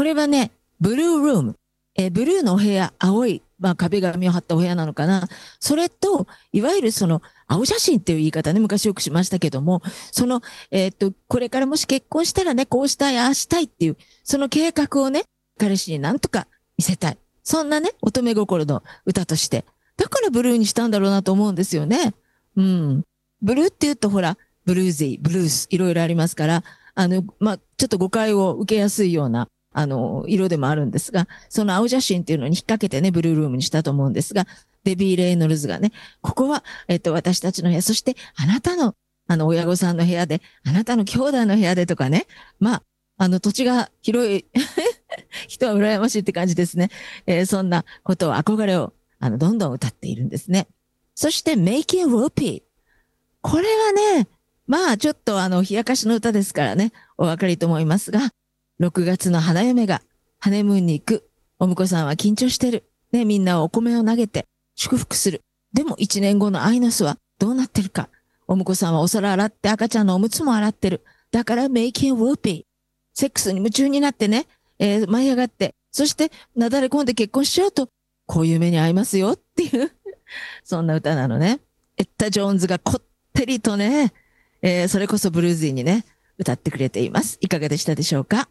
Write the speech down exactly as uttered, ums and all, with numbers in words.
これはね、ブルールーム。えーブルーのお部屋、青い、まあ、壁紙を貼ったお部屋なのかな。それと、いわゆるその、青写真っていう言い方ね、昔よくしましたけども、その、えーっと、これからもし結婚したらね、こうしたい、ああしたいっていう、その計画をね、彼氏になんとか見せたい。そんなね、乙女心の歌として。だからブルーにしたんだろうなと思うんですよね。うん。ブルーって言うとほら、ブルーゼイ、ブルース、いろいろありますから、あの、まあ、ちょっと誤解を受けやすいような、あの、色でもあるんですが、その青写真っていうのに引っ掛けてね、ブルールームにしたと思うんですが、デビー・レイノルズがね、ここは、えっと、私たちの部屋、そしてあなたの、あの、親御さんの部屋で、あなたの兄弟の部屋でとかね、まあ、あの、土地が広い人は羨ましいって感じですね。えーそんなことを、憧れを、あの、どんどん歌っているんですね。そして、Making Whoopi。これはね、まあ、ちょっとあの、冷やかしの歌ですからね、お分かりと思いますが、ろくがつの花嫁がハネムーンに行く。お婿さんは緊張してる。ね、みんなお米を投げて祝福する。でも一年後のアイノスはどうなってるか。お婿さんはお皿洗って赤ちゃんのおむつも洗ってる。だから making whoopee。セックスに夢中になってね、えー舞い上がって、そしてなだれ込んで結婚しちゃうと、こういう目に遭いますよっていうそんな歌なのね。エッタ・ジョーンズがこってりとね、えーそれこそブルーズィーにね、歌ってくれています。いかがでしたでしょうか？